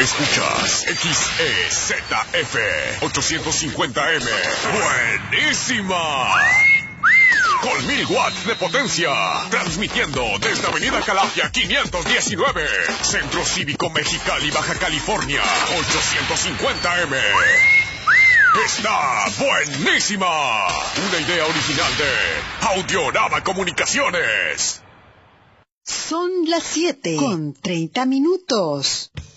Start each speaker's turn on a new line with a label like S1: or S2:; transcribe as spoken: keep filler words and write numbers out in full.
S1: Escuchas X E Z F ochocientos cincuenta M. ¡Buenísima! Con mil watts de potencia. Transmitiendo desde Avenida Calafia quinientos diecinueve. Centro Cívico Mexicali, Baja California. ochocientos cincuenta M. ¡Está buenísima! Una idea original de Audiorama Comunicaciones.
S2: Son las siete con treinta minutos.